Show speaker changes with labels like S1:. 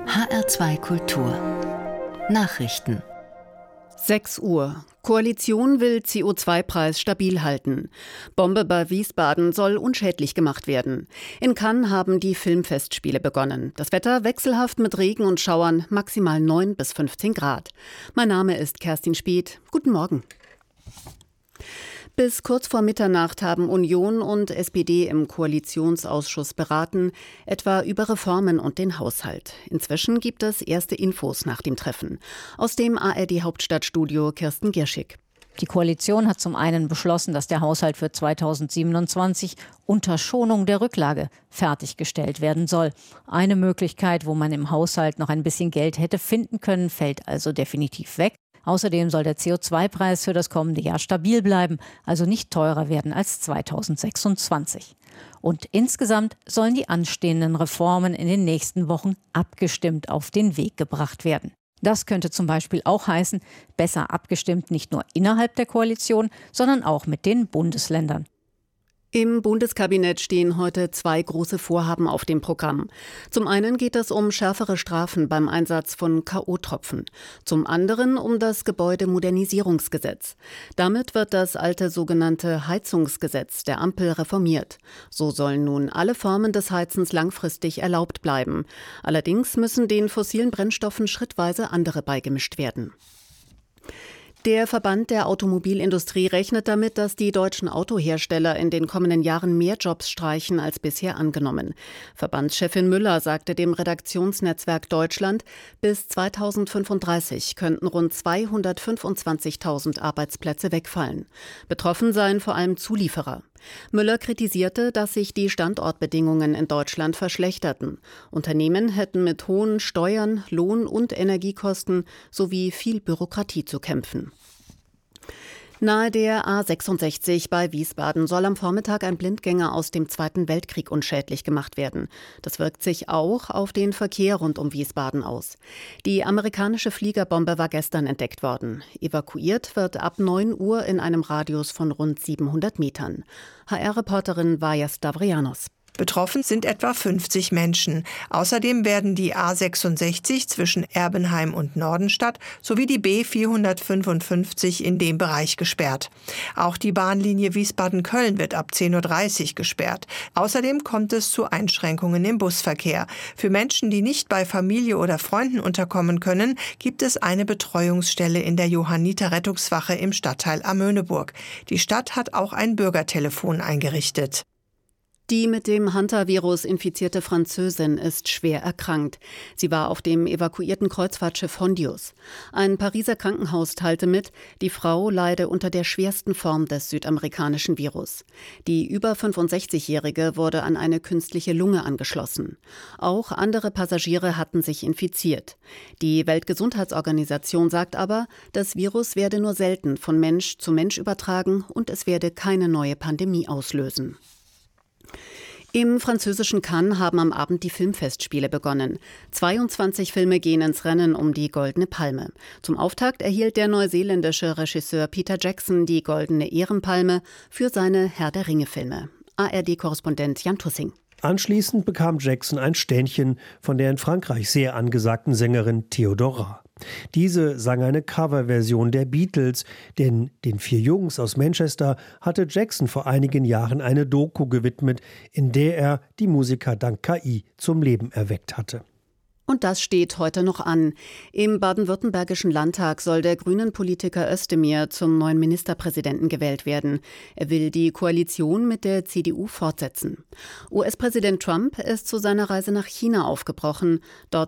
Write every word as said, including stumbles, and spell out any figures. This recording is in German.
S1: H R zwei Kultur Nachrichten.
S2: sechs Uhr. Koalition will C O zwei Preis stabil halten. Bombe bei Wiesbaden soll unschädlich gemacht werden. In Cannes haben die Filmfestspiele begonnen. Das Wetter wechselhaft mit Regen und Schauern, maximal neun bis fünfzehn Grad. Mein Name ist Kerstin Speth. Guten Morgen. Bis kurz vor Mitternacht haben Union und S P D im Koalitionsausschuss beraten, etwa über Reformen und den Haushalt. Inzwischen gibt es erste Infos nach dem Treffen. Aus dem A R D-Hauptstadtstudio Kirsten Gierschig.
S3: Die Koalition hat zum einen beschlossen, dass der Haushalt für zweitausendsiebenundzwanzig unter Schonung der Rücklage fertiggestellt werden soll. Eine Möglichkeit, wo man im Haushalt noch ein bisschen Geld hätte finden können, fällt also definitiv weg. Außerdem soll der C O zwei Preis für das kommende Jahr stabil bleiben, also nicht teurer werden als zweitausendsechsundzwanzig. Und insgesamt sollen die anstehenden Reformen in den nächsten Wochen abgestimmt auf den Weg gebracht werden. Das könnte zum Beispiel auch heißen, besser abgestimmt nicht nur innerhalb der Koalition, sondern auch mit den Bundesländern.
S2: Im Bundeskabinett stehen heute zwei große Vorhaben auf dem Programm. Zum einen geht es um schärfere Strafen beim Einsatz von K O-Tropfen. Zum anderen um das Gebäudemodernisierungsgesetz. Damit wird das alte sogenannte Heizungsgesetz der Ampel reformiert. So sollen nun alle Formen des Heizens langfristig erlaubt bleiben. Allerdings müssen den fossilen Brennstoffen schrittweise andere beigemischt werden. Der Verband der Automobilindustrie rechnet damit, dass die deutschen Autohersteller in den kommenden Jahren mehr Jobs streichen als bisher angenommen. Verbandschefin Müller sagte dem Redaktionsnetzwerk Deutschland, bis zweitausendfünfunddreißig könnten rund zweihundertfünfundzwanzigtausend Arbeitsplätze wegfallen. Betroffen seien vor allem Zulieferer. Müller kritisierte, dass sich die Standortbedingungen in Deutschland verschlechterten. Unternehmen hätten mit hohen Steuern, Lohn- und Energiekosten sowie viel Bürokratie zu kämpfen. Nahe der A sechsundsechzig bei Wiesbaden soll am Vormittag ein Blindgänger aus dem Zweiten Weltkrieg unschädlich gemacht werden. Das wirkt sich auch auf den Verkehr rund um Wiesbaden aus. Die amerikanische Fliegerbombe war gestern entdeckt worden. Evakuiert wird ab neun Uhr in einem Radius von rund siebenhundert Metern. H R-Reporterin Vaja Stavrianos.
S4: Betroffen sind etwa fünfzig Menschen. Außerdem werden die A sechsundsechzig zwischen Erbenheim und Nordenstadt sowie die B vierhundertfünfundfünfzig in dem Bereich gesperrt. Auch die Bahnlinie Wiesbaden-Köln wird ab zehn Uhr dreißig gesperrt. Außerdem kommt es zu Einschränkungen im Busverkehr. Für Menschen, die nicht bei Familie oder Freunden unterkommen können, gibt es eine Betreuungsstelle in der Johanniter-Rettungswache im Stadtteil Amöneburg. Die Stadt hat auch ein Bürgertelefon eingerichtet.
S2: Die mit dem Hantavirus infizierte Französin ist schwer erkrankt. Sie war auf dem evakuierten Kreuzfahrtschiff Hondius. Ein Pariser Krankenhaus teilte mit, die Frau leide unter der schwersten Form des südamerikanischen Virus. Die über fünfundsechzigjährige wurde an eine künstliche Lunge angeschlossen. Auch andere Passagiere hatten sich infiziert. Die Weltgesundheitsorganisation sagt aber, das Virus werde nur selten von Mensch zu Mensch übertragen und es werde keine neue Pandemie auslösen. Im französischen Cannes haben am Abend die Filmfestspiele begonnen. zweiundzwanzig Filme gehen ins Rennen um die Goldene Palme. Zum Auftakt erhielt der neuseeländische Regisseur Peter Jackson die Goldene Ehrenpalme für seine Herr der Ringe-Filme. A R D-Korrespondent Jan Tussing.
S5: Anschließend bekam Jackson ein Ständchen von der in Frankreich sehr angesagten Sängerin Theodora. Diese sang eine Coverversion der Beatles, denn den vier Jungs aus Manchester hatte Jackson vor einigen Jahren eine Doku gewidmet, in der er die Musiker dank K I zum Leben erweckt hatte.
S2: Und das steht heute noch an. Im baden-württembergischen Landtag soll der Grünen-Politiker Özdemir zum neuen Ministerpräsidenten gewählt werden. Er will die Koalition mit der C D U fortsetzen. U S-Präsident Trump ist zu seiner Reise nach China aufgebrochen. Dort